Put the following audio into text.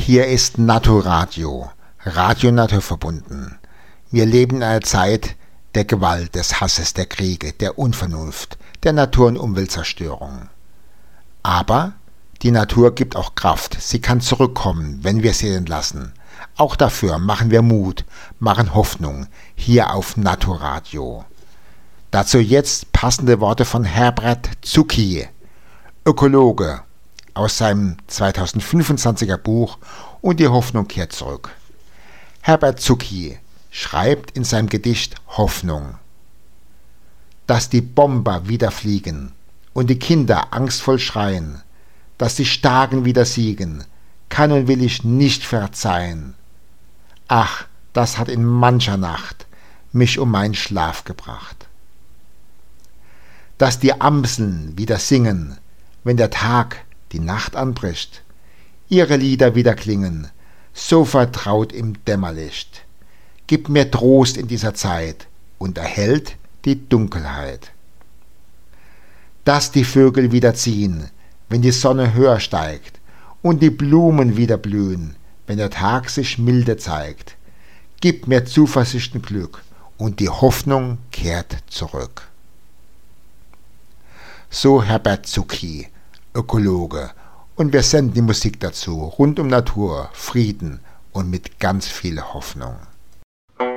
Hier ist Naturradio, Radio naturverbunden. Wir leben in einer Zeit der Gewalt, des Hasses, der Kriege, der Unvernunft, der Natur- und Umweltzerstörung. Aber die Natur gibt auch Kraft. Sie kann zurückkommen, wenn wir sie entlassen. Auch dafür machen wir Mut, machen Hoffnung, hier auf Naturradio. Dazu jetzt passende Worte von Herbert Zucchi, Ökologe, aus seinem 2025er Buch Und die Hoffnung kehrt zurück. Herbert Zucchi schreibt in seinem Gedicht Hoffnung: Dass die Bomber wieder fliegen und die Kinder angstvoll schreien, dass die Starken wieder siegen, kann und will ich nicht verzeihen. Ach, das hat in mancher Nacht mich um meinen Schlaf gebracht. Dass die Amseln wieder singen, wenn der Tag die Nacht anbricht, ihre Lieder wieder klingen, so vertraut im Dämmerlicht, gibt mir Trost in dieser Zeit und erhellt die Dunkelheit. Dass die Vögel wieder ziehen, wenn die Sonne höher steigt, und die Blumen wieder blühen, wenn der Tag sich milde zeigt, gibt mir Zuversicht und Glück, und die Hoffnung kehrt zurück. So Herbert Zucchi, Ökologe, und wir senden die Musik dazu, rund um Natur, Frieden und mit ganz viel Hoffnung.